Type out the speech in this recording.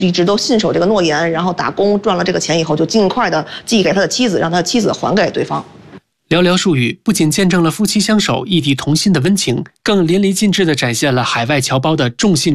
一直都信守这个诺言，然后打工赚了这个钱以后，就尽快的寄给他的妻子，让他的妻子还给对方。 寥寥数语，不仅见证了夫妻相守、异地同心的温情，更淋漓尽致地展现了海外侨胞的重信